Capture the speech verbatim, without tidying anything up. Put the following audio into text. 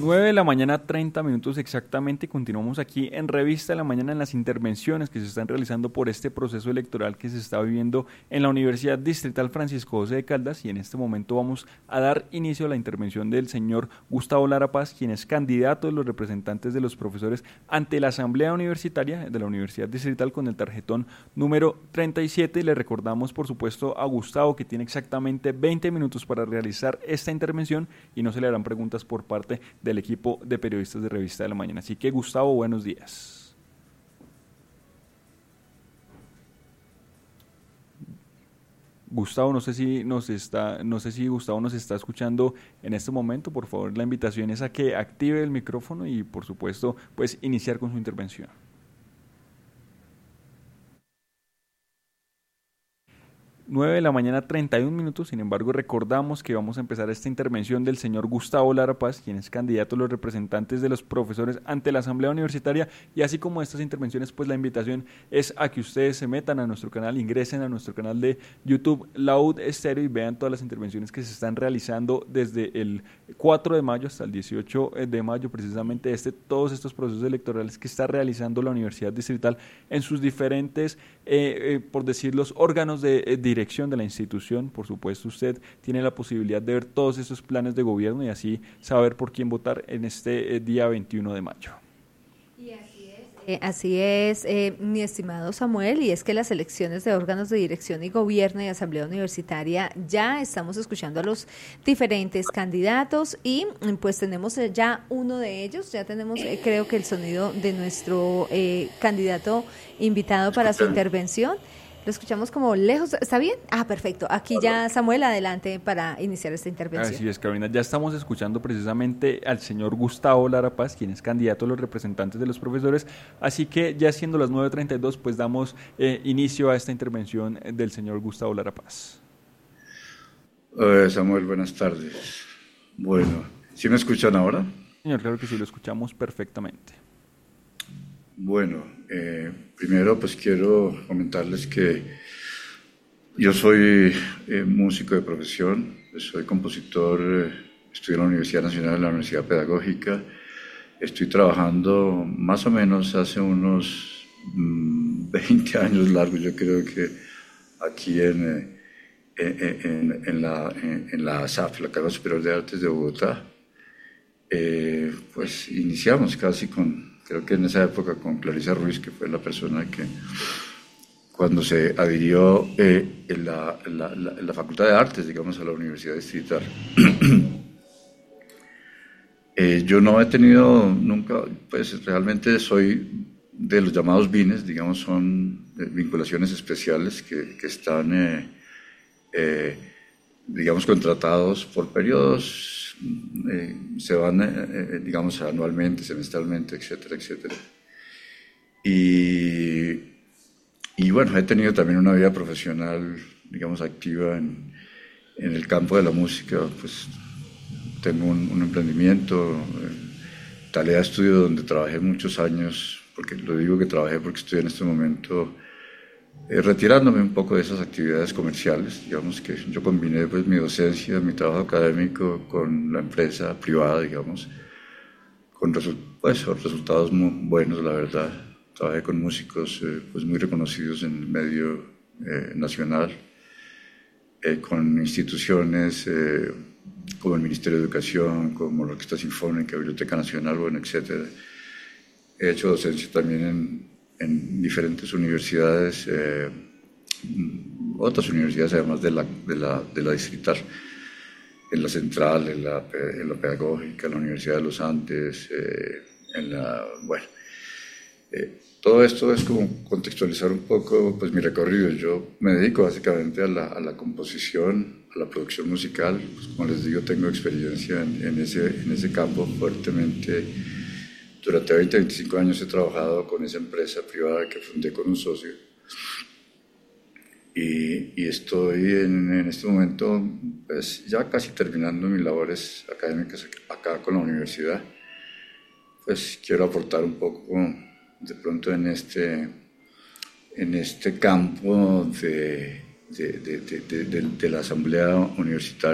nueve de la mañana, treinta minutos exactamente, y continuamos aquí en Revista de la Mañana en las intervenciones que se están realizando por este proceso electoral que se está viviendo en la Universidad Distrital Francisco José de Caldas, y en este momento vamos a dar inicio a la intervención del señor Gustavo Lara Paz, quien es candidato de los representantes de los profesores ante la Asamblea Universitaria de la Universidad Distrital con el tarjetón número treinta y siete. Le recordamos, por supuesto, a Gustavo que tiene exactamente veinte minutos para realizar esta intervención y no se le harán preguntas por parte del equipo de periodistas de Revista de la Mañana. Así que, Gustavo, buenos días. Gustavo, no sé si nos está, no sé si Gustavo nos está escuchando en este momento. Por favor, la invitación es a que active el micrófono y, por supuesto, pues iniciar con su intervención. nueve de la mañana, treinta y un minutos. Sin embargo, recordamos que vamos a empezar esta intervención del señor Gustavo Lara Paz, quien es candidato a los representantes de los profesores ante la Asamblea Universitaria, y así como estas intervenciones, pues la invitación es a que ustedes se metan a nuestro canal, ingresen a nuestro canal de YouTube Laud Estéreo y vean todas las intervenciones que se están realizando desde el cuatro de mayo hasta el dieciocho de mayo, precisamente este, todos estos procesos electorales que está realizando la Universidad Distrital en sus diferentes, eh, eh, por decir, los órganos de eh, dirección de la institución. Por supuesto, usted tiene la posibilidad de ver todos esos planes de gobierno y así saber por quién votar en este eh, día veintiuno de mayo. Y así es, eh, así es eh, mi estimado Samuel, y es que las elecciones de órganos de dirección y gobierno y asamblea universitaria, ya estamos escuchando a los diferentes candidatos y pues tenemos ya uno de ellos, ya tenemos eh, creo que el sonido de nuestro eh, candidato invitado para su intervención. Lo escuchamos como lejos, ¿está bien? Ah, perfecto. Aquí ya, Samuel, adelante para iniciar esta intervención. Así es, Carolina. Ya estamos escuchando precisamente al señor Gustavo Lara Paz, quien es candidato a los representantes de los profesores. Así que ya siendo las nueve treinta y dos, pues damos eh, inicio a esta intervención del señor Gustavo Lara Paz. Eh, Samuel, buenas tardes. Bueno, ¿sí me escuchan ahora? Señor, claro que sí, lo escuchamos perfectamente. Bueno, eh, primero pues quiero comentarles que yo soy eh, músico de profesión, soy compositor, eh, estudié en la Universidad Nacional, en la Universidad Pedagógica, estoy trabajando más o menos hace unos mm, veinte años largos, yo creo que aquí en, eh, en, en, la, en, en la S A F, la Academia Superior de Artes de Bogotá. Eh, pues iniciamos casi con... Creo que en esa época con Clarisa Ruiz, que fue la persona que cuando se adhirió eh, en, la, en, la, en, la, en la Facultad de Artes, digamos, a la Universidad Distrital. eh, yo no he tenido nunca, pues realmente soy de los llamados bienes, digamos, son vinculaciones especiales que, que están, eh, eh, digamos, contratados por periodos. Eh, se van, eh, digamos, anualmente, semestralmente, etcétera, etcétera. Y, y bueno, he tenido también una vida profesional, digamos, activa en, en el campo de la música. Pues tengo un, un emprendimiento, eh, Talea Estudio, donde trabajé muchos años, porque lo digo que trabajé porque estoy en este momento Eh, retirándome un poco de esas actividades comerciales. Digamos que yo combiné pues mi docencia, mi trabajo académico con la empresa privada, digamos, con resu pues, resultados muy buenos, la verdad. Trabajé con músicos eh, pues muy reconocidos en el medio eh, nacional, eh, con instituciones eh, como el Ministerio de Educación, como la Orquesta Sinfónica, Biblioteca Nacional, bueno, etcétera. He hecho docencia también en en diferentes universidades, eh, otras universidades además de la, de la, de la distrital, en la central, en la, en la pedagógica, en la Universidad de los Andes, eh, en la, bueno, eh, todo esto es como contextualizar un poco pues mi recorrido. Yo me dedico básicamente a la, a la composición, a la producción musical. Pues, como les digo, tengo experiencia en, en, ese, en ese campo fuertemente. Durante veinte, veinticinco años he trabajado con esa empresa privada que fundé con un socio y, y estoy en, en este momento pues, ya casi terminando mis labores académicas acá con la universidad. Pues quiero aportar un poco de pronto en este, en este campo de, de, de, de, de, de la asamblea universitaria.